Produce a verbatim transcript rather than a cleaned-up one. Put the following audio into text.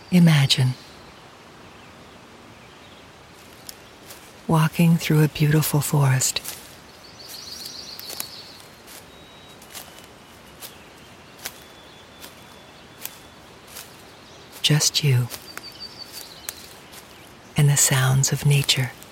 Imagine walking through a beautiful forest. Just you and the sounds of nature.